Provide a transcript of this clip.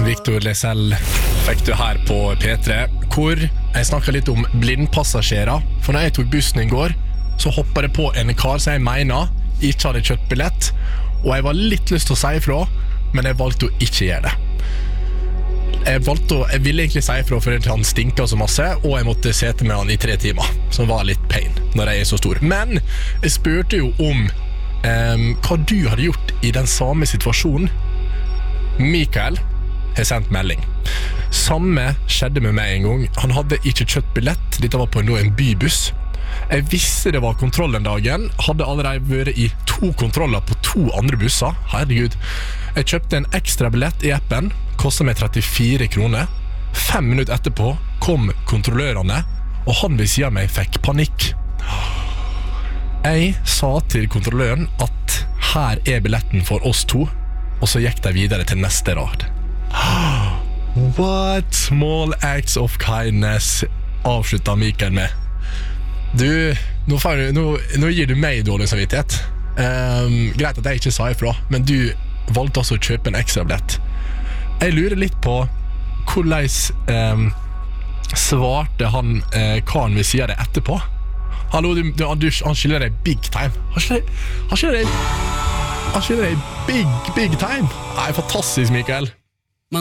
Victor Lesell fikk du her på P3, hvor jeg snakket litt om blindpassasjerer. For når jeg tok bussen i går, så hoppet jeg på en kar som jeg mener ikke hadde kjøpt billett, og jeg var litt lyst til å si ifra, men jeg valgte å ikke gjøre det. Jeg ville egentlig si ifra for at han stinket så masse, og jeg måtte sete med han i 3 timer, som var litt pain når jeg så stor. Men jeg spurte jo om hva du hadde gjort i den samme situasjonen. Mikael har sendt melding. Samme skjedde med meg en gang. Han hadde ikke kjøpt billett. Dette var på en bybuss. Jeg visste det var kontroll den dagen. Hadde allerede vært i 2 kontroller på 2 andre busser. Herregud. Jeg kjøpte en ekstra billett i appen. Kostet meg 34 kroner. 5 minutter etterpå kom kontrollørene, og han ved siden av meg fikk panikk. Jeg sa til kontrolløren at her er billetten for oss 2, og så gikk de videre til neste rad. What small acts of kindness, avsluttet Mikael med. Du, nå gir du meg dårlig samvittighet. Greit at jeg ikke sa ifra, men du valgte også å kjøpe en ekstra billett. Jeg lurer litt på hvordan svarte han karen ved siden av deg etterpå. Hallo, han skylder deg big time. Han skylder deg big time. Nei, fantastisk, Mikael.